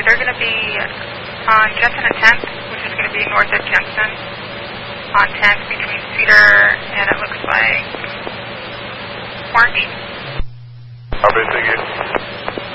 They're going to be on Jensen and 10th, which is going to be north of Jensen, on 10th between Cedar and it looks like Orange. Copy, thank you.